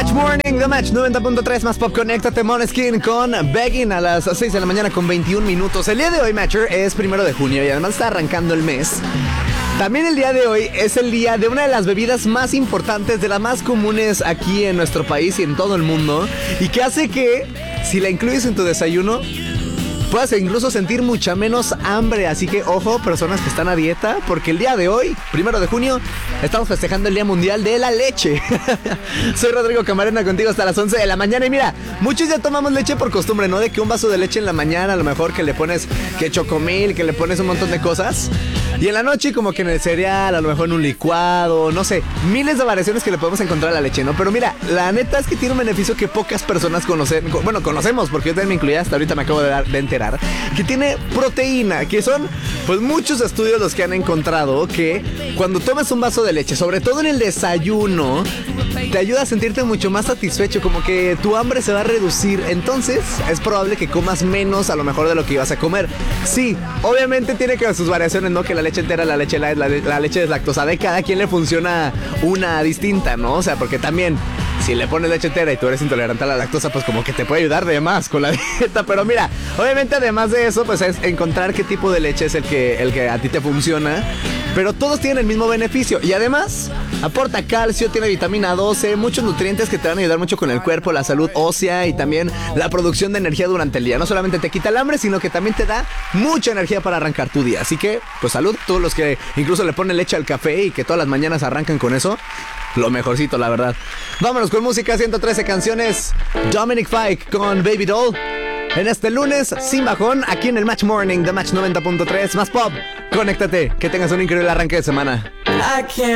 Match Morning, The Match 90.3 más pop. Conéctate, Måneskin con Begging a las 6 de la mañana con 21 minutos. El día de hoy, Matcher, es 1 de junio y además está arrancando el mes. También el día de hoy es el día de una de las bebidas más importantes, de las más comunes aquí en nuestro país y en todo el mundo, y que hace que, si la incluyes en tu desayuno, puedas incluso sentir mucha menos hambre. Así que ojo, personas que están a dieta, porque el día de hoy, 1 de junio, estamos festejando el Día Mundial de la Leche. Soy Rodrigo Camarena, contigo hasta las 11 de la mañana. Y mira, muchos ya tomamos leche por costumbre, ¿no? De que un vaso de leche en la mañana, a lo mejor que le pones que chocomil, que le pones un montón de cosas. Y en la noche como que en el cereal, a lo mejor en un licuado, no sé, miles de variaciones que le podemos encontrar a la leche, ¿no? Pero mira, la neta es que tiene un beneficio que pocas personas conocen. Bueno, conocemos, porque yo también me incluía, hasta ahorita me acabo de enterar, que tiene proteína, que son pues muchos estudios los que han encontrado que cuando tomas un vaso de leche, sobre todo en el desayuno, te ayuda a sentirte mucho más satisfecho, como que tu hambre se va a reducir. Entonces es probable que comas menos a lo mejor de lo que ibas a comer. Sí, obviamente tiene que sus variaciones, ¿no? Que la leche entera, la leche light, la leche deslactosada, de cada quien le funciona una distinta, ¿no? O sea, porque también si le pones leche entera y tú eres intolerante a la lactosa, pues como que te puede ayudar de más con la dieta. Pero mira, obviamente además de eso, pues es encontrar qué tipo de leche es el que a ti te funciona. Pero todos tienen el mismo beneficio. Y además aporta calcio, tiene vitamina 12, muchos nutrientes que te van a ayudar mucho con el cuerpo, la salud ósea y también la producción de energía durante el día. No solamente te quita el hambre, sino que también te da mucha energía para arrancar tu día. Así que, pues salud, todos los que incluso le ponen leche al café y que todas las mañanas arrancan con eso. Lo mejorcito, la verdad. Vámonos con música, 113 canciones. Dominic Fike con Baby Doll. En este lunes, sin bajón, aquí en el Match Morning, The Match 90.3, más pop. Conéctate, que tengas un increíble arranque de semana.